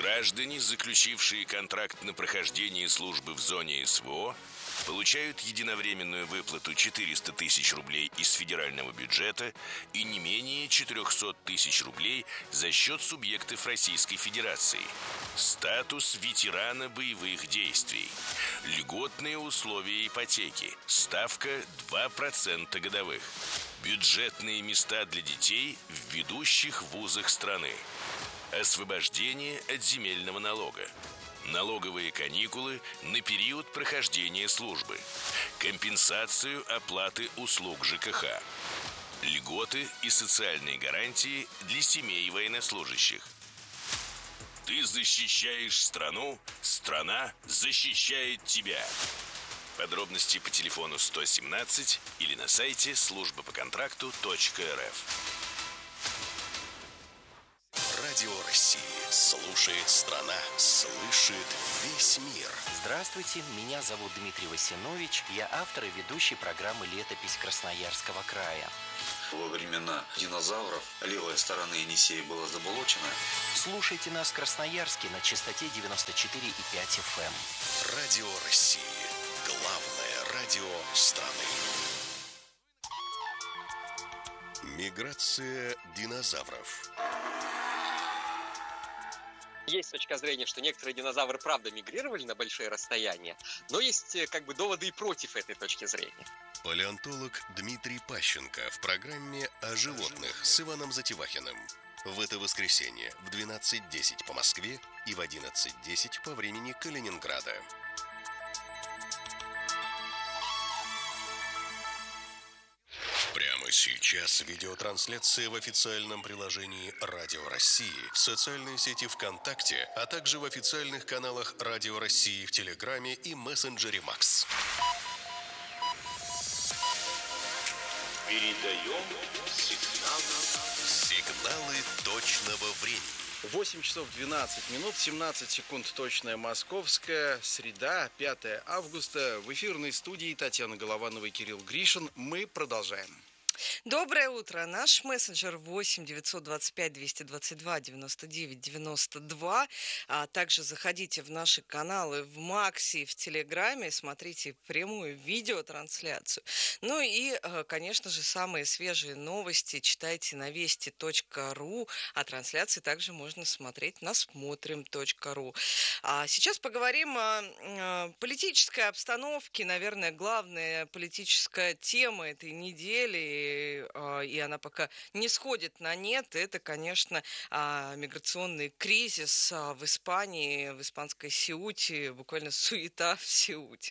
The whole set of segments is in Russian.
Граждане, заключившие контракт на прохождение службы в зоне СВО, получают единовременную выплату 400 тысяч рублей из федерального бюджета и не менее 400 тысяч рублей за счет субъектов Российской Федерации. Статус ветерана боевых действий. Льготные условия ипотеки. Ставка 2% годовых. Бюджетные места для детей в ведущих вузах страны. Освобождение от земельного налога. Налоговые каникулы на период прохождения службы. Компенсацию оплаты услуг ЖКХ. Льготы и социальные гарантии для семей военнослужащих. Ты защищаешь страну, страна защищает тебя. Подробности по телефону 117 или на сайте службапоконтракту.рф. Радио России. Слушает страна. Слышит весь мир. Здравствуйте, меня зовут Дмитрий Васинович. Я автор и ведущий программы «Летопись Красноярского края». Во времена динозавров левая сторона Енисея была заболочена. Слушайте нас в Красноярске на частоте 94,5 FM. Радио России. Главное радио страны. Миграция динозавров. Есть точка зрения, что некоторые динозавры правда мигрировали на большие расстояния, но есть доводы и против этой точки зрения. Палеонтолог Дмитрий Пащенко в программе «О животных» с Иваном Затевахиным. В это воскресенье в 12:10 по Москве и в 11:10 по времени Калининграда. Прямо сейчас видеотрансляция в официальном приложении «Радио России», в социальной сети ВКонтакте, а также в официальных каналах «Радио России» в Телеграме и мессенджере Макс. Передаем сигналы точного времени. 8 часов 12 минут, 17 секунд точная московская, среда, 5 августа. В эфирной студии Татьяна Голованова и Кирилл Гришин. Мы продолжаем. Доброе утро. Наш мессенджер 8 925 222 99 92. Также заходите в наши каналы в Максе и в Телеграме, смотрите прямую видеотрансляцию. Ну и, конечно же, самые свежие новости читайте на вести.ру, а трансляции также можно смотреть на смотрим.ру. Сейчас поговорим о политической обстановке. Наверное, главная политическая тема этой недели, и она пока не сходит на нет, это, конечно, миграционный кризис в Испании, в испанской Сеуте, буквально суета в Сеуте.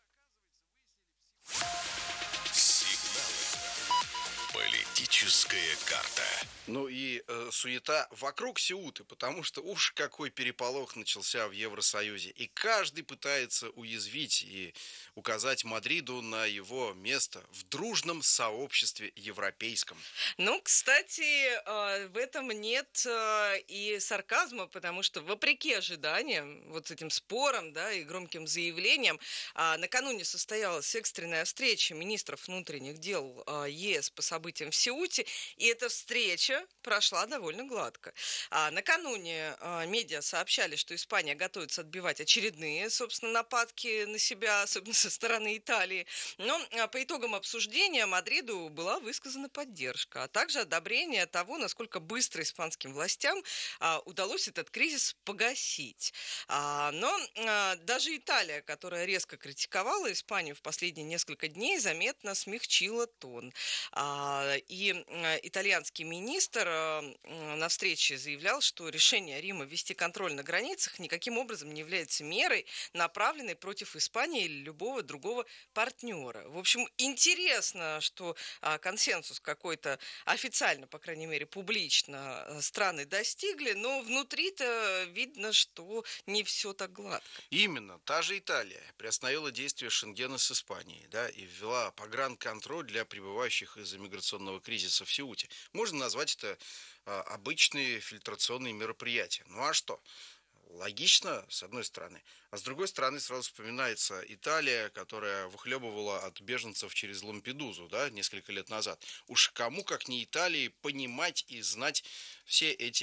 Политическая карта. Ну и суета вокруг Сеуты, потому что уж какой переполох начался в Евросоюзе. И каждый пытается уязвить и указать Мадриду на его место в дружном сообществе европейском. Ну, кстати, в этом нет и сарказма, потому что, вопреки ожиданиям, вот с этим спором, да, и громким заявлением, накануне состоялась экстренная встреча министров внутренних дел ЕС по событиям в Сеуте, и эта встреча прошла довольно гладко. Накануне медиа сообщали, что Испания готовится отбивать очередные, собственно, нападки на себя, особенно со стороны Италии. Но по итогам обсуждения Мадриду была высказана поддержка, а также одобрение того, насколько быстро испанским властям удалось этот кризис погасить. Но даже Италия, которая резко критиковала Испанию в последние несколько дней, заметно смягчила тон. И итальянский министр на встрече заявлял, что решение Рима ввести контроль на границах никаким образом не является мерой, направленной против Испании или любого другого партнера. В общем, интересно, что консенсус какой-то официально, по крайней мере, публично страны достигли, но внутри-то видно, что не все так гладко. Именно. Та же Италия приостановила действие Шенгена с Испанией, да, и ввела погранконтроль для прибывающих из-за миграционного кризиса в Сеуте. Можно назвать это обычные фильтрационные мероприятия. Ну а что? Логично, с одной стороны. А с другой стороны, сразу вспоминается Италия, которая выхлебывала от беженцев через Лампедузу, да, несколько лет назад. Уж кому, как не Италии, понимать и знать все эти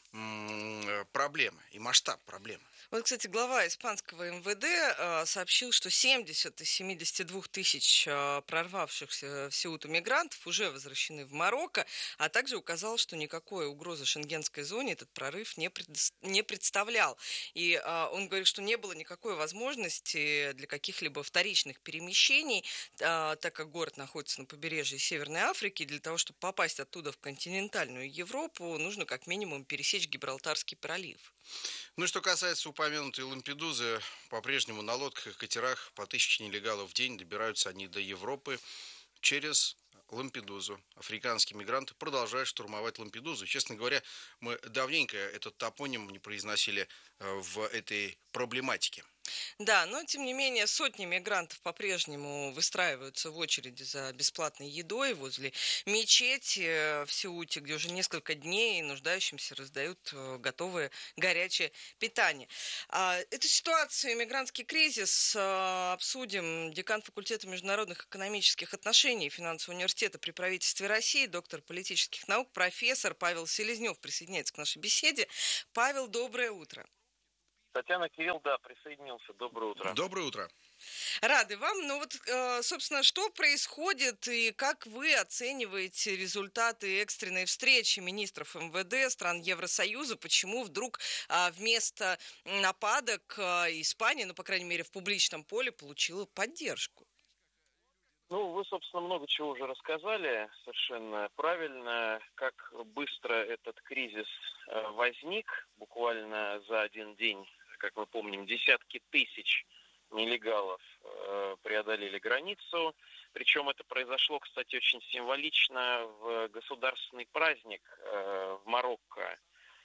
проблемы и масштаб проблемы. Вот, кстати, глава испанского МВД сообщил, что 70 из 72 тысяч прорвавшихся в Сеуту мигрантов уже возвращены в Марокко, а также указал, что никакой угрозы шенгенской зоне этот прорыв не представлял. И он говорит, что не было никакой возможности для каких-либо вторичных перемещений, так как город находится на побережье Северной Африки, и для того, чтобы попасть оттуда в континентальную Европу, нужно как минимум пересечь Гибралтарский пролив. Ну, что касается упомянутой Лампедузы, по-прежнему на лодках и катерах по 1000 нелегалов в день добираются они до Европы через Лампедузу. Африканские мигранты продолжают штурмовать Лампедузу. Честно говоря, мы давненько этот топоним не произносили в этой проблематике. Да, но тем не менее сотни мигрантов по-прежнему выстраиваются в очереди за бесплатной едой возле мечети в Сеуте, где уже несколько дней нуждающимся раздают готовое горячее питание. Эту ситуацию, мигрантский кризис, обсудим. Декан факультета международных экономических отношений финансового университета при правительстве России, доктор политических наук, профессор Павел Селезнев присоединяется к нашей беседе. Павел, доброе утро. Татьяна, Кирилл, да, присоединился. Доброе утро. Доброе утро. Рады вам. Ну вот, собственно, что происходит и как вы оцениваете результаты экстренной встречи министров МВД стран Евросоюза? Почему вдруг вместо нападок Испания, ну, по крайней мере, в публичном поле, получила поддержку? Ну, вы, собственно, много чего уже рассказали, совершенно правильно, как быстро этот кризис возник, буквально за один день, как мы помним, десятки тысяч нелегалов преодолели границу, причем это произошло, кстати, очень символично в государственный праздник в Марокко,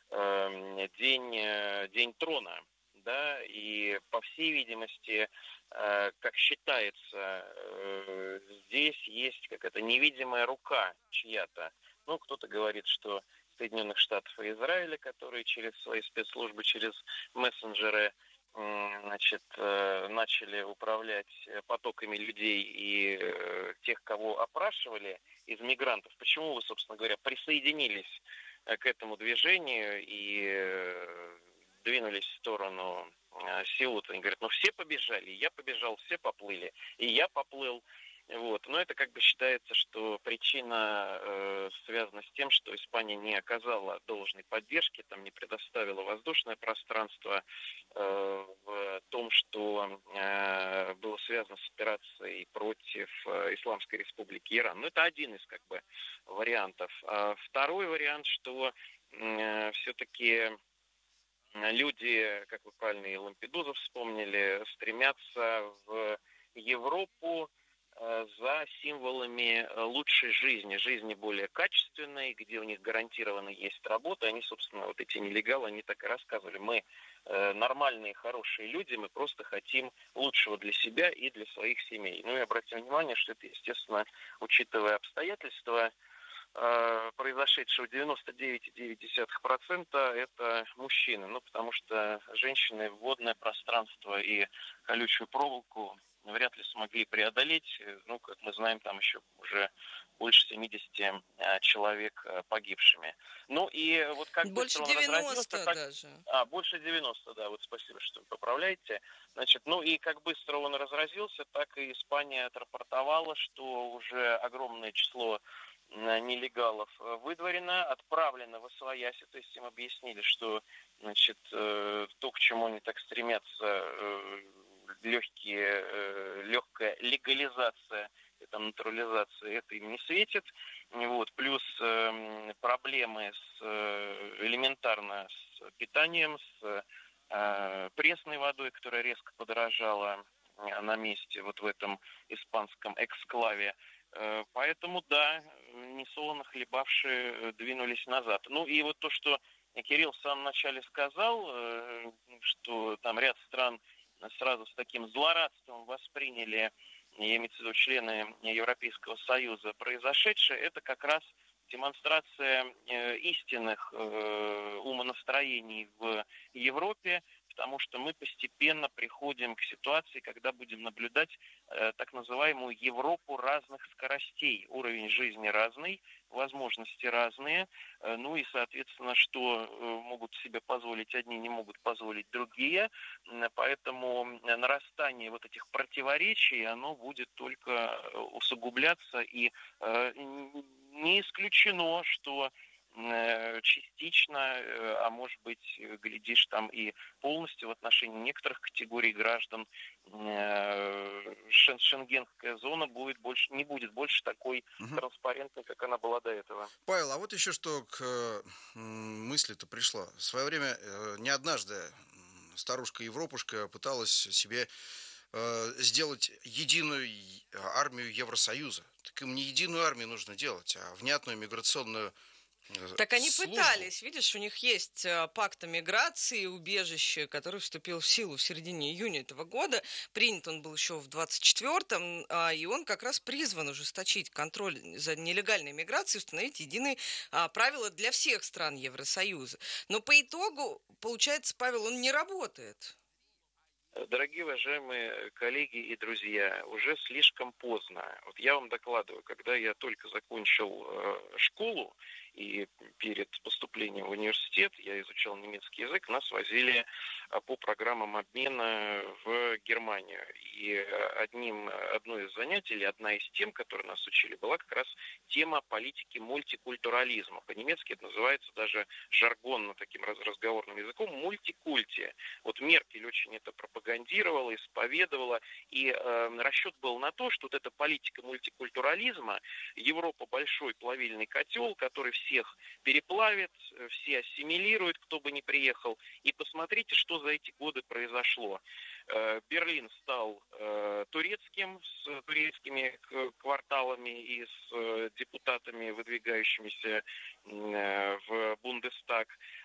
День трона. Да, и по всей видимости, как считается, здесь есть какая-то невидимая рука чья-то. Ну, кто-то говорит, что Соединенных Штатов и Израиля, которые через свои спецслужбы, через мессенджеры, значит, начали управлять потоками людей и тех, кого опрашивали из мигрантов. Почему вы, собственно говоря, присоединились к этому движению и двинулись в сторону Сеута. Они говорят, ну все побежали, я побежал, все поплыли, и я поплыл. Вот. Но это как бы считается, что причина связана с тем, что Испания не оказала должной поддержки, там не предоставила воздушное пространство в том, что было связано с операцией против Исламской Республики Иран. Ну это один из как бы вариантов. А второй вариант, что все-таки люди, как вы правильно и Лампедузу вспомнили, стремятся в Европу за символами лучшей жизни более качественной, где у них гарантированно есть работа. Они, собственно, вот эти нелегалы, они так и рассказывали. Мы нормальные, хорошие люди, мы просто хотим лучшего для себя и для своих семей. Ну и обратим внимание, что это, естественно, учитывая обстоятельства, произошедшего 99,9% это мужчины. Ну, потому что женщины водное пространство и колючую проволоку вряд ли смогли преодолеть. Ну, как мы знаем, там еще уже больше 70 человек погибшими. Ну и вот как больше быстро он 90 разразился, даже. Больше 90, да, вот спасибо, что вы поправляете. Значит, ну и как быстро он разразился, так и Испания отрапортовала, что уже огромное число нелегалов выдворено, отправлено в освояси, то есть им объяснили, что, значит, то, к чему они так стремятся, легкая легализация, это натурализация, это им не светит. Вот. Плюс проблемы элементарно с питанием, с пресной водой, которая резко подорожала на месте, вот в этом испанском эксклаве. Поэтому, да, несолоно хлебавшие двинулись назад. Ну и вот то, что Кирилл в самом начале сказал, что там ряд стран сразу с таким злорадством восприняли, я имею в виду члены Европейского Союза, произошедшее, это как раз демонстрация истинных умонастроений в Европе, потому что мы постепенно приходим к ситуации, когда будем наблюдать так называемую Европу разных скоростей. Уровень жизни разный, возможности разные, ну и, соответственно, что могут себе позволить одни, не могут позволить другие, поэтому нарастание вот этих противоречий, оно будет только усугубляться, и не исключено, что частично, а может быть, глядишь, там и полностью в отношении некоторых категорий граждан шенгенская зона не будет больше такой транспарентной, как она была до этого. Павел, а вот еще что к мысли-то пришло. В свое время не однажды старушка Европушка пыталась себе сделать единую армию Евросоюза. Так им не единую армию нужно делать, а внятную миграционную Так они службу. пытались, видишь, у них есть пакт о миграции и убежище, который вступил в силу в середине июня этого года. Принят он был еще в 24-м, и он как раз призван ужесточить контроль за нелегальной миграцией, установить единые правила для всех стран Евросоюза. Но по итогу, получается, Павел, он не работает. Дорогие уважаемые коллеги и друзья, уже слишком поздно. Вот я вам докладываю, когда я только закончил школу, и перед поступлением в университет я изучал немецкий язык, нас возили по программам обмена в Германию. И одно из занятий, или одна из тем, которые нас учили, была как раз тема политики мультикультурализма. По-немецки это называется даже жаргонно, таким разговорным языком, мультикультия. Вот Меркель очень это пропагандировала, исповедовала, и расчет был на то, что вот эта политика мультикультурализма, Европа большой плавильный котел, который всех переплавит, все ассимилирует, кто бы ни приехал. И посмотрите, что за эти годы произошло. Берлин стал турецким, с турецкими кварталами и с депутатами, выдвигающимися в Бундестаг.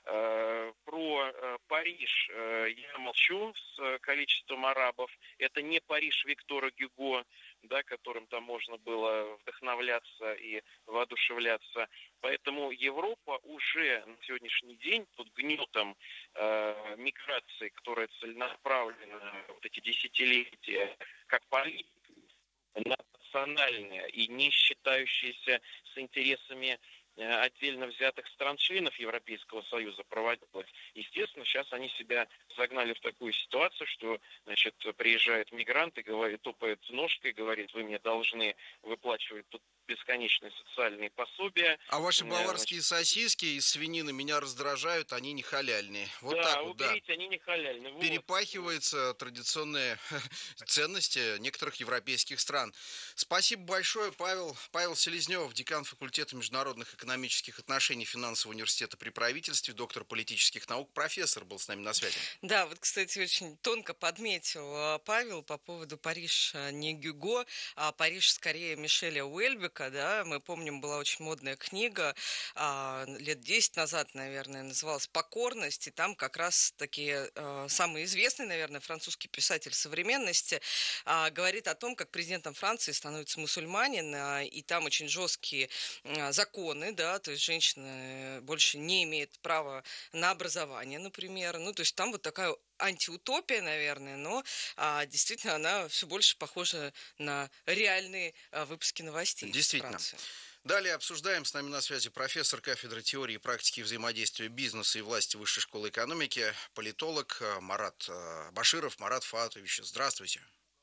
Про Париж я молчу с количеством арабов. Это не Париж Виктора Гюго, да, которым там можно было вдохновляться и воодушевляться. Поэтому Европа уже на сегодняшний день под гнетом миграции, которая целенаправлена вот эти десятилетия, как политика национальная и не считающаяся с интересами отдельно взятых стран-членов Европейского Союза проводилась. Естественно, сейчас они себя загнали в такую ситуацию, что, значит, приезжает мигрант и говорит, топает ножкой, говорит, вы мне должны выплачивать тут бесконечные социальные пособия. А ваши баварские сосиски из свинины меня раздражают, они не халяльные. Вот да, так вот, уберите, они не халяльные. Вот. Перепахиваются традиционные ценности некоторых европейских стран. Спасибо большое, Павел. Павел Селезнев, декан факультета международных экономических отношений Финансового университета при правительстве, доктор политических наук, профессор был с нами на связи. Да, вот, кстати, очень тонко подметил Павел по поводу Париж не Гюго, а Париж скорее Мишеля Уэльбека. Да, мы помним, была очень модная книга лет 10 назад, наверное, называлась «Покорность», и там как раз такие самый известный, наверное, французский писатель современности говорит о том, как президентом Франции становится мусульманин, и там очень жесткие законы, да, то есть женщина больше не имеет права на образование, например, ну, то есть там вот такая антиутопия, наверное, но действительно она все больше похожа на реальные выпуски новостей. Действительно. Далее обсуждаем. С нами на связи профессор кафедры теории и практики взаимодействия бизнеса и власти Высшей школы экономики, политолог Марат Баширов. Марат Фаатович, здравствуйте.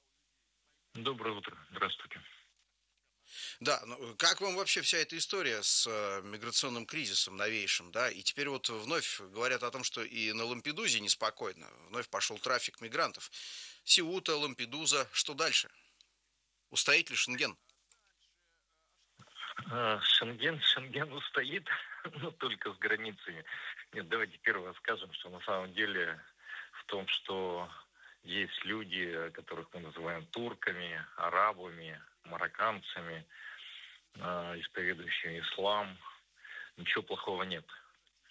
Доброе утро. Здравствуйте. Да, ну, как вам вообще вся эта история с миграционным кризисом новейшим, да? И теперь вот вновь говорят о том, что и на Лампедузе неспокойно. Вновь пошел трафик мигрантов. Сеута, Лампедуза. Что дальше? Устоит ли Шенген? Шенген устоит, но только с границами. Нет, давайте первое скажем, что на самом деле в том, что есть люди, которых мы называем турками, арабами, марокканцами, исповедующими ислам, ничего плохого нет.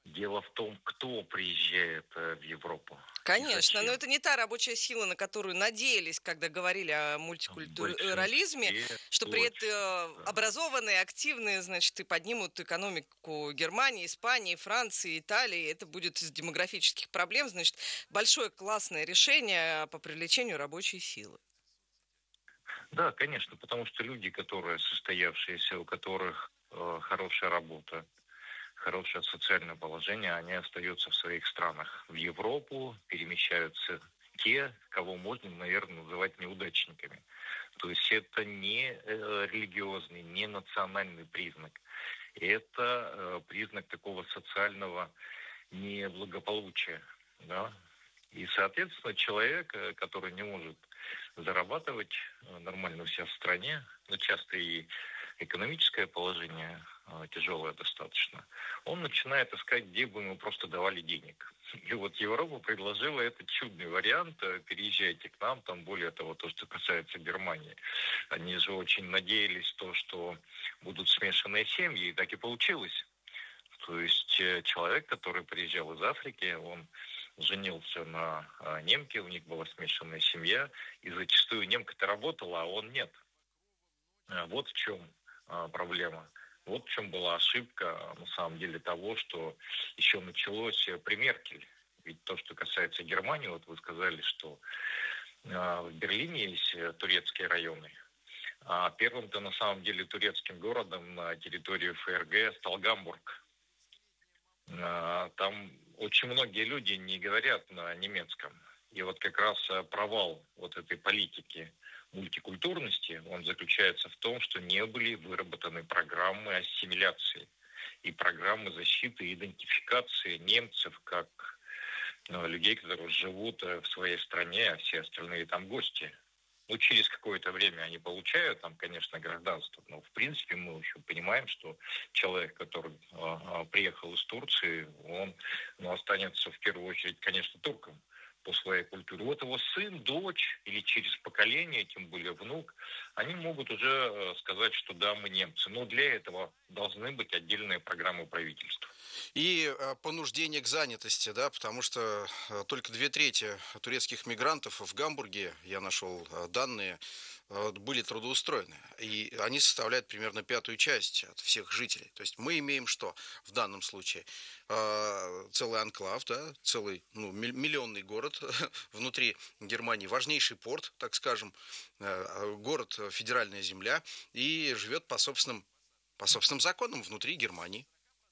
Дело в том, кто приезжает в Европу. Конечно, но это не та рабочая сила, на которую надеялись, когда говорили о В мультикультурализме, большинстве что при этом точно. образованные, активные, значит, и поднимут экономику Германии, Испании, Франции, Италии. Это будет из демографических проблем, значит, большое классное решение по привлечению рабочей силы. Да, конечно, потому что люди, которые состоявшиеся, у которых хорошая работа, хорошее социальное положение, они остаются в своих странах. В Европу перемещаются те, кого можно, наверное, называть неудачниками. То есть это не религиозный, не национальный признак. Это признак такого социального неблагополучия. Да? И, соответственно, человек, который не может зарабатывать нормально у себя в стране, но часто и экономическое положение тяжелое достаточно, он начинает искать, где бы ему просто давали денег. И вот Европа предложила этот чудный вариант: переезжайте к нам, там более того, то, что касается Германии. Они же очень надеялись то, что будут смешанные семьи, и так и получилось. То есть человек, который приезжал из Африки, он женился на немке, у них была смешанная семья, и зачастую немка-то работала, а он нет. Вот в чем проблема. Вот в чем была ошибка, на самом деле, того, что еще началось при Меркель. Ведь то, что касается Германии, вот вы сказали, что в Берлине есть турецкие районы. А первым-то, на самом деле, турецким городом на территории ФРГ стал Гамбург. Там очень многие люди не говорят на немецком. И вот как раз провал вот этой политики мультикультурности, он заключается в том, что не были выработаны программы ассимиляции и программы защиты и идентификации немцев как людей, которые живут в своей стране, а все остальные там гости. Ну, через какое-то время они получают там, конечно, гражданство, но, в принципе, мы еще понимаем, что человек, который приехал из Турции, он останется в первую очередь, конечно, турком по своей культуре. Вот его сын, дочь или через поколение, тем более внук, они могут уже сказать, что да, мы немцы. Но для этого должны быть отдельные программы правительства. И понуждение к занятости, да, потому что только 2/3 турецких мигрантов в Гамбурге, я нашел данные, были трудоустроены. И они составляют примерно 1/5 часть от всех жителей. То есть мы имеем что в данном случае? Целый анклав, да, целый миллионный город внутри Германии, важнейший порт, так скажем, город федеральная земля, и живет по собственным законам внутри Германии.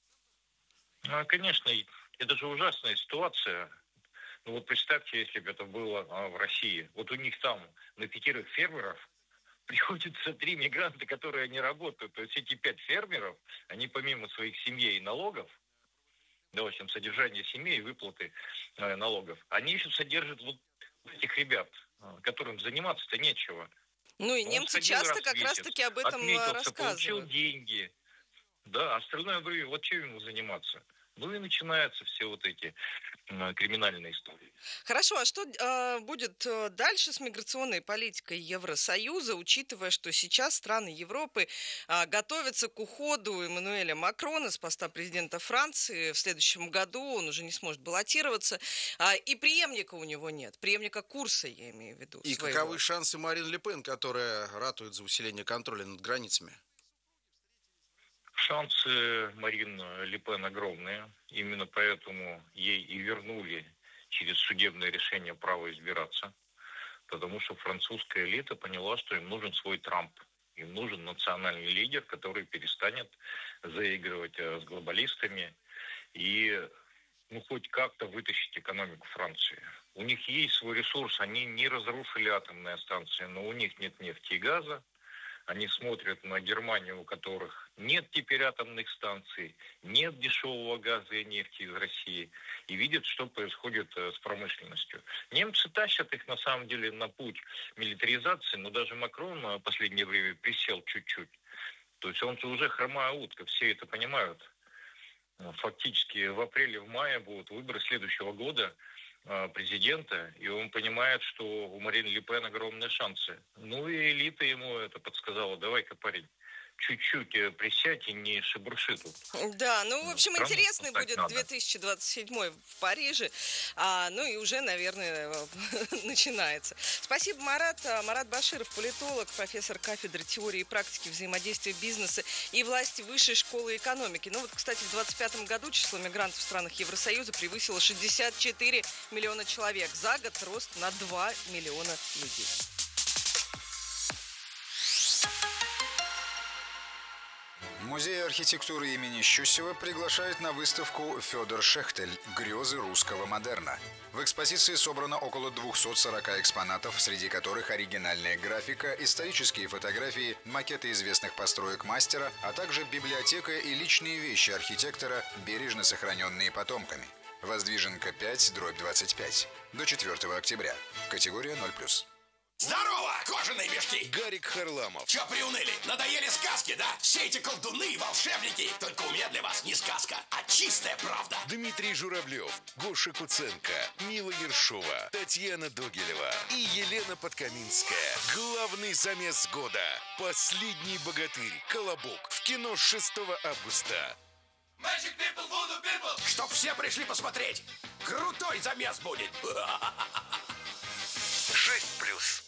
Конечно, это же ужасная ситуация. Ну вот представьте, если бы это было в России. Вот у них там на 5 фермеров приходится 3 мигранта, которые не работают. То есть эти 5 фермеров, они помимо своих семей и налогов, да, в общем, содержание семей и выплаты налогов, они еще содержат вот этих ребят, которым заниматься-то нечего. Ну и немцы часто как раз-таки об этом отметился, получил рассказывают. деньги. Да, остальное время, вот чем ему заниматься? Ну и начинаются все вот эти криминальные истории. Хорошо, а что будет дальше с миграционной политикой Евросоюза, учитывая, что сейчас страны Европы готовятся к уходу Эммануэля Макрона с поста президента Франции? В следующем году он уже не сможет баллотироваться, и преемника у него нет, преемника Курса, я имею в виду. И своего. каковы шансы Марин Ле Пен, которая ратует за усиление контроля над границами? Шансы Марин Ле Пен огромные. Именно поэтому ей и вернули через судебное решение право избираться. Потому что французская элита поняла, что им нужен свой Трамп. Им нужен национальный лидер, который перестанет заигрывать с глобалистами и хоть как-то вытащить экономику Франции. У них есть свой ресурс, они не разрушили атомные станции, но у них нет нефти и газа. Они смотрят на Германию, у которых нет теперь атомных станций, нет дешевого газа и нефти из России, и видят, что происходит с промышленностью. Немцы тащат их, на самом деле, на путь милитаризации, но даже Макрон в последнее время присел чуть-чуть. То есть он уже хромая утка, все это понимают. Фактически в апреле, в мае будут выборы следующего года президента, и он понимает, что у Марин Ле Пен огромные шансы. Ну и элита ему это подсказала: давай-ка, парень, чуть-чуть присядь и не шебурши тут. Да, ну, в общем, Страну интересный спасать будет надо. 2027 в Париже. Ну и уже, наверное, начинается. Спасибо, Марат. Марат Баширов, политолог, профессор кафедры теории и практики взаимодействия бизнеса и власти Высшей школы экономики. Ну вот, кстати, в 2025 году число мигрантов в странах Евросоюза превысило 64 миллиона человек. За год рост на 2 миллиона людей. Музей архитектуры имени Щусева приглашает на выставку «Федор Шехтель. Грезы русского модерна». В экспозиции собрано около 240 экспонатов, среди которых оригинальная графика, исторические фотографии, макеты известных построек мастера, а также библиотека и личные вещи архитектора, бережно сохраненные потомками. Воздвиженка 5/25. До 4 октября. Категория 0+. Здорово, кожаные мешки! Гарик Харламов. Чё приуныли? Надоели сказки, да? Все эти колдуны и волшебники. Только у меня для вас не сказка, а чистая правда. Дмитрий Журавлев, Гоша Куценко, Мила Ершова, Татьяна Догилева и Елена Подкаминская. Главный замес года. Последний богатырь. Колобок. В кино 6 августа. Magic people, voodoo people. Чтоб все пришли посмотреть. Крутой замес будет. 6+.